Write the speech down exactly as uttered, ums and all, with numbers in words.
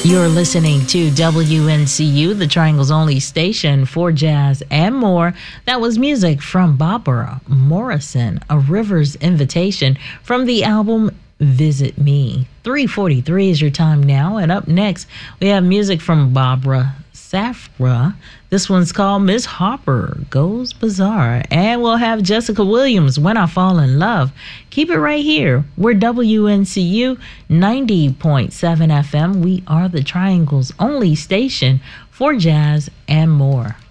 You're listening to W N C U, the Triangle's only station for jazz and more. That was music from Barbara Morrison, A River's Invitation, from the album Visit Me. three forty-three is your time now, and up next we have music from Barbara Safra. This one's called Miss Harper Goes Bizarre, and we'll have Jessica Williams, When I Fall in Love. Keep it right here. We're W N C U ninety point seven F M. We are the Triangle's only station for jazz and more.